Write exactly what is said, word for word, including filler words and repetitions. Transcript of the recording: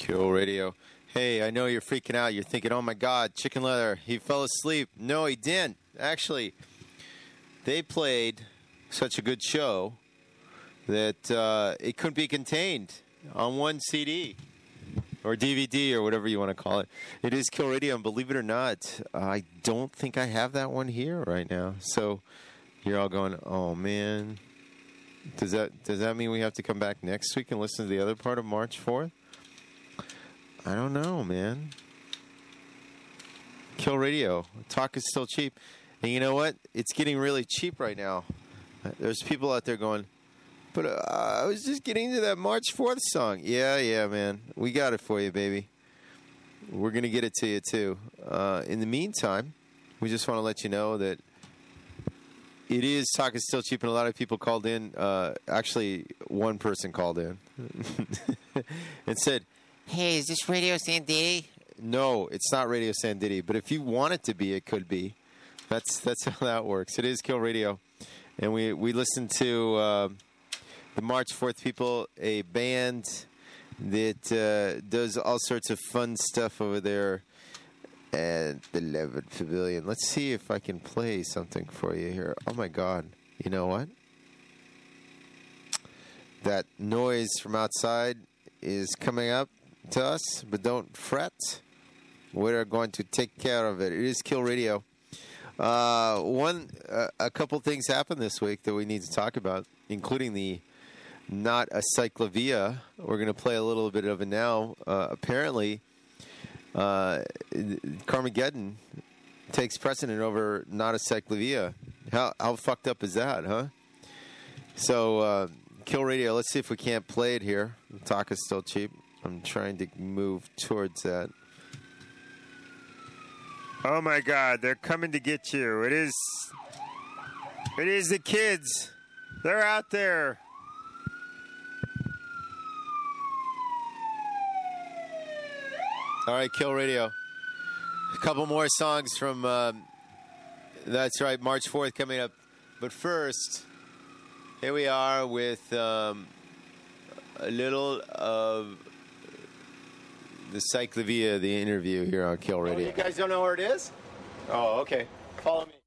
Kill Radio. Hey, I know you're freaking out. You're thinking, oh my God, Chicken Leather, he fell asleep. No, he didn't. Actually, they played such a good show that uh, it couldn't be contained on one C D or D V D or whatever you want to call it. It is Kill Radio, and believe it or not, I don't think I have that one here right now. So you're all going, oh man. Does that does that mean we have to come back next week and listen to the other part of March fourth? I don't know, man. Kill Radio. Talk is still cheap. And you know what? It's getting really cheap right now. There's people out there going, but uh, I was just getting to that March fourth song. Yeah, yeah, man. We got it for you, baby. We're going to get it to you, too. Uh, in the meantime, we just want to let you know that it is Talk is Still Cheap, and a lot of people called in. Uh, actually, one person called in and said, hey, is this Radio Sanditti? No, it's not Radio Sanditti, but if you want it to be, it could be. That's that's how that works. It is Kill Radio. And we, we listen to uh, the March fourth people, a band that uh, does all sorts of fun stuff over there at the Levitt Pavilion. Let's see if I can play something for you here. Oh, my God. You know what? That noise from outside is coming up to us, but don't fret. We're going to take care of it. It is Kill Radio. Uh, one, uh, a couple things happened this week that we need to talk about, including the Not a Cyclovia. We're going to play a little bit of it now. Uh, apparently, uh, Carmageddon takes precedent over Not a Cyclovia. How how fucked up is that, huh? So, uh, Kill Radio. Let's see if we can't play it here. Talk is still cheap. I'm trying to move towards that. Oh my God, they're coming to get you. It is it is the kids. They're out there. All right, Kill Radio. A couple more songs from um, that's right, March fourth coming up. But first, here we are with um, a little of the Cyclovia, the interview here on Kill Radio. Oh, you guys don't know where it is? Oh, okay. Follow me.